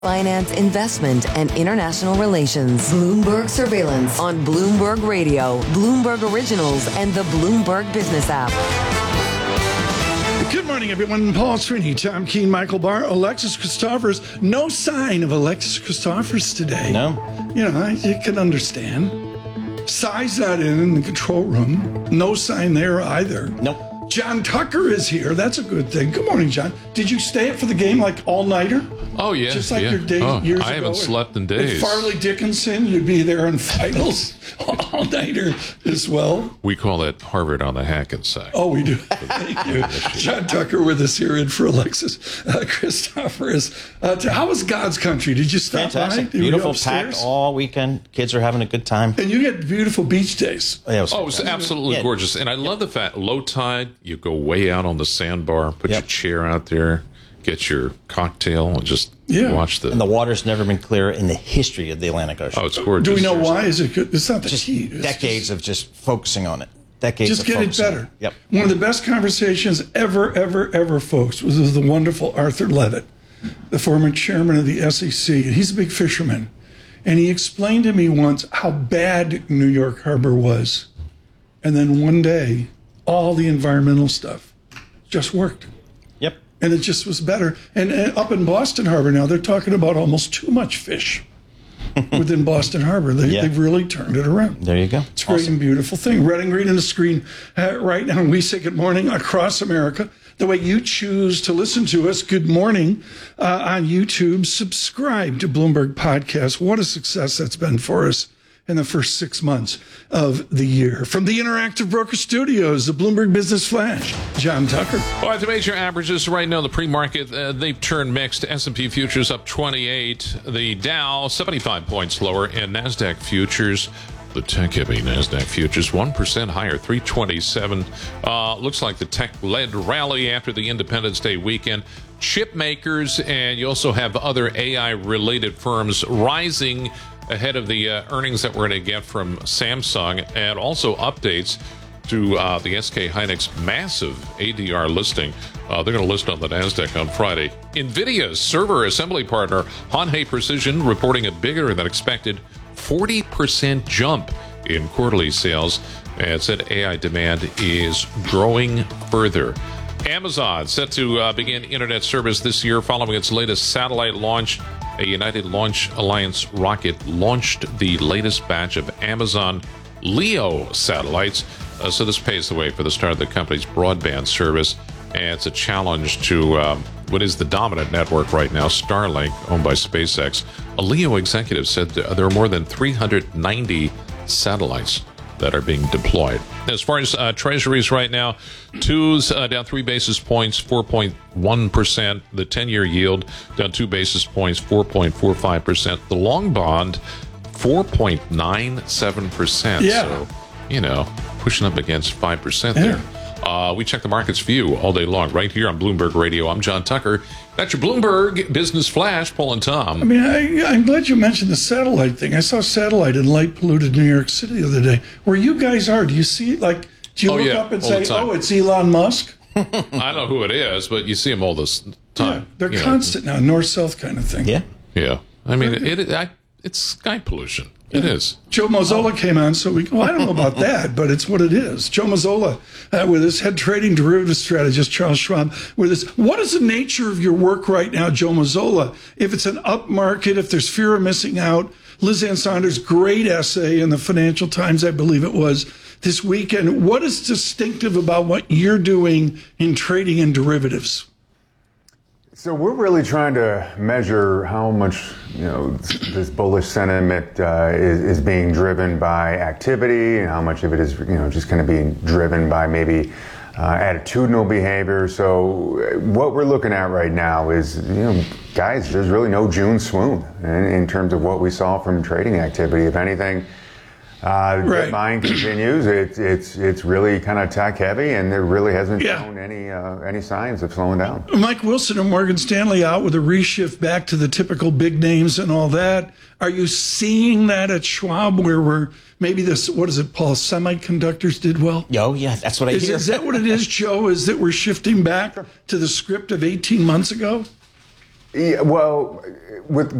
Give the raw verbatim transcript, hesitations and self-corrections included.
Finance, investment, and international relations. Bloomberg Surveillance on Bloomberg Radio, Bloomberg Originals, and the Bloomberg Business app. Good morning, everyone. Paul Sweeney, Tom Keene, Michael Barr, Alexis Christophers. No sign of Alexis Christophers today. No. You know, I, you can understand. Si's not in in the control room. No sign there either. Nope. John Tucker is here. That's a good thing. Good morning, John. Did you stay up for the game like all-nighter? Oh, yeah. Just like yeah. your day oh, years I ago. haven't slept in days. With Farley Dickinson, you'd be there in finals all-nighter as well. We call it Harvard on the Hackensack. Oh, we do. Thank you. John Tucker with us here in for Alexis uh, Christopher. Is, uh, to, how was God's country? Did you stop Fantastic. by? Did Beautiful, packed all weekend. Kids are having a good time. And you get beautiful beach days. Yeah, it was oh, it was absolutely yeah. gorgeous. And I love the fact, low tide, you go way out on the sandbar, put Yep. your chair out there, get your cocktail, and just Yeah. watch the... And the water's never been clearer in the history of the Atlantic Ocean. Oh, it's gorgeous. Do we know why? Is it good? It's not the Just heat. It's decades just, of just focusing on it. Decades just of get it focusing on better. Yep. One of the best conversations ever, ever, ever, folks, was with the wonderful Arthur Levitt, the former chairman of the S E C. He's a big fisherman. And he explained to me once how bad New York Harbor was. And then one day, all the environmental stuff just worked. Yep. And it just was better. And, and up in Boston Harbor now, they're talking about almost too much fish within Boston Harbor. They, Yeah. They've really turned it around. There you go. It's a great and beautiful thing. Red and green on the screen uh, right now. We say good morning across America. The way you choose to listen to us, good morning uh, on YouTube. Subscribe to Bloomberg Podcast. What a success that's been for us in the first six months of the year. From the Interactive Broker Studios, the Bloomberg Business Flash, John Tucker. All right, the major averages right now, the pre-market, uh, they've turned mixed. S and P futures up twenty-eight. The Dow, seventy-five points lower. And NASDAQ futures, the tech-heavy NASDAQ futures, one percent higher, three twenty-seven. Uh, looks like the tech-led rally after the Independence Day weekend. Chip makers, and you also have other A I-related firms rising ahead of the uh, earnings that we're going to get from Samsung, and also updates to uh, the S K Hynix massive A D R listing. Uh, they're going to list on the NASDAQ on Friday. NVIDIA's server assembly partner, Hon-Hai Precision, reporting a bigger than expected forty percent jump in quarterly sales, and said A I demand is growing further. Amazon set to uh, begin internet service this year following its latest satellite launch. A United Launch Alliance rocket launched the latest batch of Amazon LEO satellites. Uh, so this paves the way for the start of the company's broadband service. And it's a challenge to um, what is the dominant network right now, Starlink, owned by SpaceX. A LEO executive said there are more than three hundred ninety satellites that are being deployed. As far as uh, treasuries right now, twos uh, down three basis points, four point one percent. The ten-year yield down two basis points, four point four five percent. The long bond, four point nine seven percent. Yeah. So, you know, pushing up against five percent Yeah. there. Uh, we check the market's view all day long right here on Bloomberg Radio. I'm John Tucker. That's your Bloomberg Business Flash, Paul and Tom. I mean, I, I'm glad you mentioned the satellite thing. I saw satellite in light polluted New York City the other day. Where you guys are, do you see, like, do you Oh, look yeah, up and all say, the time. oh, it's Elon Musk? I don't know who it is, but you see them all this Yeah, time. they're You know. constant now, north-south kind of thing. Yeah. Yeah. I mean, it, it, I, it's sky pollution. It is. Joe Mazzola came on, so we, well, I don't know about that, but it's what it is. Joe Mazzola uh, with his head trading derivative strategist, Charles Schwab, with his, what is the nature of your work right now, Joe Mazzola? If it's an up market, if there's fear of missing out, Liz Ann Saunders' great essay in the Financial Times, I believe it was, this weekend. What is distinctive about what you're doing in trading in derivatives? So we're really trying to measure how much, you know, this bullish sentiment uh, is, is being driven by activity, and how much of it is, you know, just kind of being driven by maybe uh, attitudinal behavior. So what we're looking at right now is, you know, guys, there's really no June swoon in, in terms of what we saw from trading activity. If anything, Uh, Right. the buying continues. It's it's it's really kind of tech heavy, and there really hasn't Yeah. shown any uh, any signs of slowing down. Mike Wilson of Morgan Stanley out with a reshift back to the typical big names and all that. Are you seeing that at Schwab, where we're maybe this, what is it, Paul, semiconductors did well? Oh, yeah, that's what I Is, hear. is that what it is, Joe? Is that we're shifting back to the script of eighteen months ago? Yeah, well, with